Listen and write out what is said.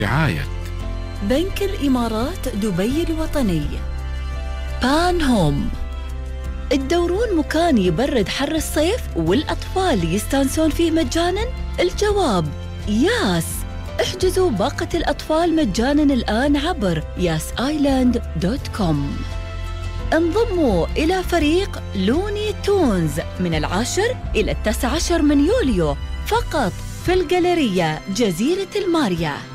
رعاية بنك الإمارات دبي الوطني، بان هوم. تدورون مكان يبرد حر الصيف والأطفال يستانسون فيه مجاناً؟ الجواب ياس. احجزوا باقة الأطفال مجاناً الآن عبر yasisland.com. انضموا إلى فريق لوني تونز من 10 إلى 19 من يوليو فقط في الجاليريا جزيرة الماريا.